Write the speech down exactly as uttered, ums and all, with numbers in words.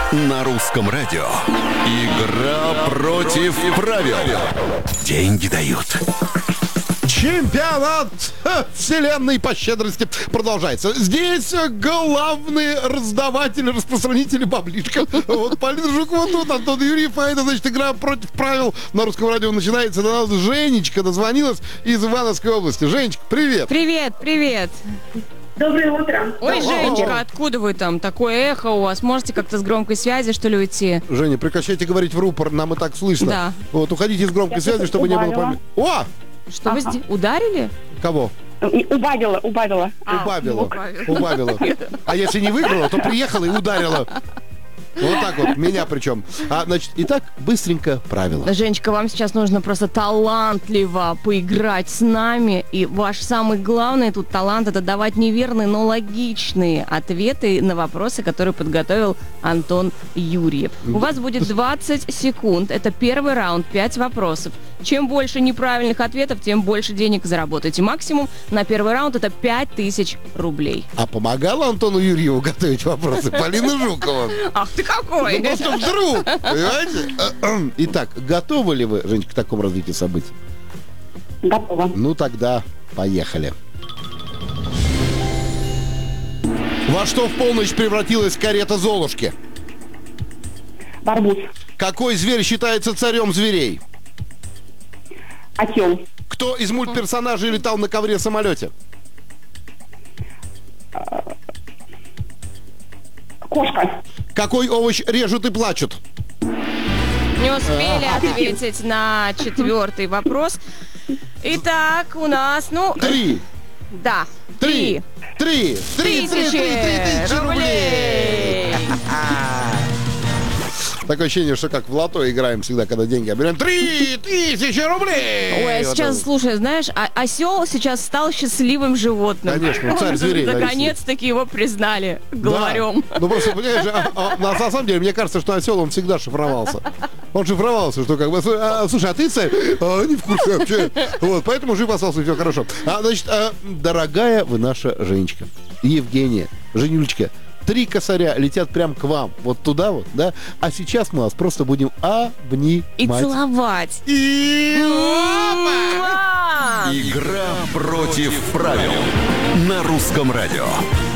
На русском радио. Игра против правил. Деньги дают. Чемпионат вселенной по щедрости продолжается. Здесь главные раздаватели, распространители баблишка. Вот Полина Жукова тут, Антон Юрьев, а это, значит, игра против правил на русском радио начинается. До нас Женечка дозвонилась из Ивановской области. Женечка, привет. Привет, привет. Доброе утро. Ой, О, Женечка, о, о. откуда вы там? Такое эхо у вас. Можете как-то с громкой связи, что ли, уйти? Женя, прекращайте говорить в рупор, нам и так слышно. Да. Вот, уходите из громкой Я связи, просто чтобы не было убавила. помех. О! Что вы Ага. сделали? Ударили? Кого? Убавила, убавила. А, Убавила. убавила. Убавила. А если не выиграла, то приехала и ударила. Вот так вот, меня причем. А, значит, итак, быстренько правила. Женечка, вам сейчас нужно просто талантливо поиграть с нами. И ваш самый главный тут талант — это давать неверные, но логичные ответы на вопросы, которые подготовил Антон Юрьев. У вас будет двадцать секунд. Это первый раунд, пять вопросов. Чем больше неправильных ответов, тем больше денег заработаете. Максимум на первый раунд — это пять тысяч рублей. А помогала Антону Юрьеву готовить вопросы Полина Жукова? Ах ты какой! Ну, просто вдруг, понимаете? Итак, готовы ли вы, Женечка, к такому развитию событий? Готова. Ну, тогда поехали. Во что в полночь превратилась карета Золушки? Барбуз. Какой зверь считается царем зверей? Осел. Кто из мультперсонажей летал на ковре-самолете? Кошка. Какой овощ режут и плачут? Не успели ответить на четвертый вопрос. Итак, у нас, ну... Три, Да, три, три три, три, три, три, три тысячи рублей. рублей. Такое ощущение, что как в лото играем всегда, когда деньги оберем. Три тысячи рублей! Ой, Вот сейчас, это. слушай, знаешь, а- осел сейчас стал счастливым животным. Конечно, царь зверей, Наконец-таки его признали главарем. Да. Ну просто, понимаешь, а- а на, на самом деле, мне кажется, что осел, он всегда шифровался. Он шифровался, что как бы... а, слушай, а ты царь? А, не в курсе вообще. Вот, поэтому жив остался, все хорошо. А, значит, а, дорогая вы наша Женечка, Евгения, Женюлечка, три косаря летят прям к вам, вот туда вот, да? А сейчас мы вас просто будем обнимать. И целовать. И... Муа! Игра против правил. На русском радио.